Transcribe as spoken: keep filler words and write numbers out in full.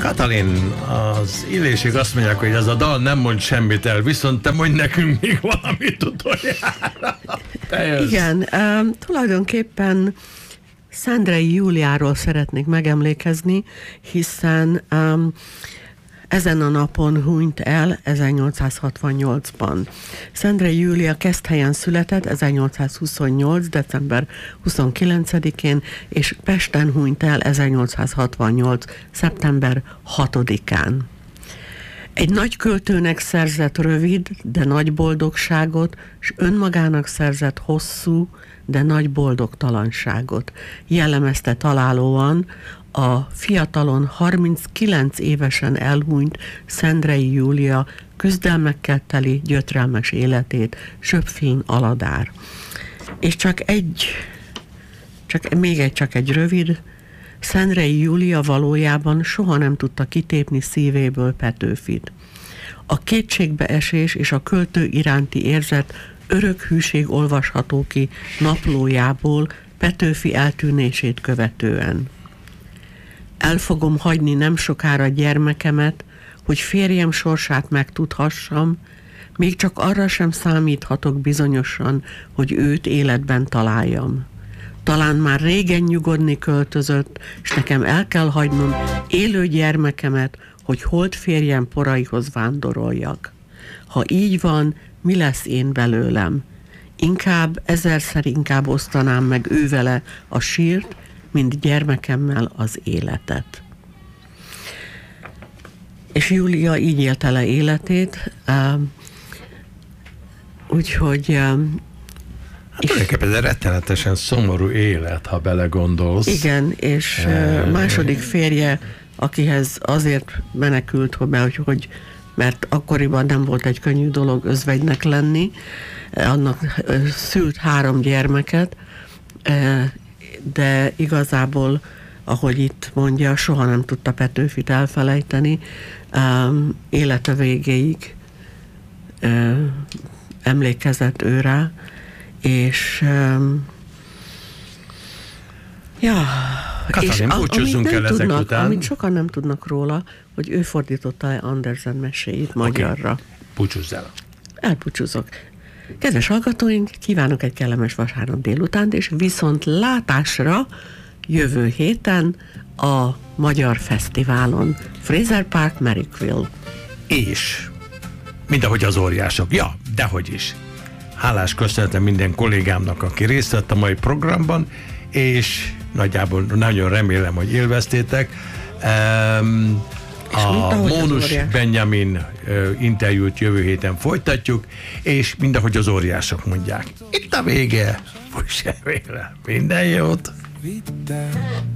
Katalin, az illésig azt mondják, hogy ez a dal nem mond semmit el, viszont te mondj nekünk még valamit utoljára. Igen, um, tulajdonképpen Szendrei Júliáról szeretnék megemlékezni, hiszen um, ezen a napon hunyt el ezernyolcszázhatvannyolcban. Szendrei Júlia Keszthelyen született ezernyolcszázhuszonnyolc. december huszonkilencedikén, és Pesten hunyt el ezernyolcszázhatvannyolc. szeptember hatodikán. Egy nagy költőnek szerzett rövid, de nagy boldogságot, és önmagának szerzett hosszú, de nagy boldogtalanságot jellemezte találóan a fiatalon harminckilenc évesen elhunyt Szendrei Júlia küzdelmekkel teli gyötrelmes életét Söpflin Aladár. És csak egy, csak még egy, csak egy rövid, Szendrei Júlia valójában soha nem tudta kitépni szívéből Petőfit. A kétségbeesés és a költő iránti érzet örök hűség olvasható ki naplójából Petőfi eltűnését követően. El fogom hagyni nem sokára gyermekemet, hogy férjem sorsát megtudhassam, még csak arra sem számíthatok bizonyosan, hogy őt életben találjam. Talán már régen nyugodni költözött, és nekem el kell hagynom élő gyermekemet, hogy holt férjem poraihoz vándoroljak. Ha így van, mi lesz én belőlem? Inkább, ezerszer inkább osztanám meg ővele a sírt, mint gyermekemmel az életet. És Júlia így élte le életét, uh, úgyhogy... Uh, hát tulajdonképpen ez rettenetesen szomorú élet, ha belegondolsz. Igen, és uh, második férje, akihez azért menekült, hogy, hogy mert akkoriban nem volt egy könnyű dolog özvegynek lenni, annak uh, szült három gyermeket, uh, de igazából, ahogy itt mondja, soha nem tudta Petőfit elfelejteni, um, élete végéig uh, emlékezett ő rá, és um, ja, Katalin, búcsúzzunk el ezek tudnak, után. Amit sokan nem tudnak róla, hogy ő fordította Andersen meséit magyarra. Okay. Búcsúzz el. Elbúcsúzok. Kedves hallgatóink, kívánok egy kellemes vasárnap délutánt, és viszont látásra jövő héten a Magyar Fesztiválon, Fraser Park, Merrickville. És, mint ahogy az óriások, ja, dehogy is. Hálás köszönetem minden kollégámnak, aki részt vett a mai programban, és nagyjából nagyon remélem, hogy élveztétek. Um, A Mónus Benjamin uh, interjút jövő héten folytatjuk, és mindahogy az óriások mondják. Itt a vége, most sem véle. Minden jót!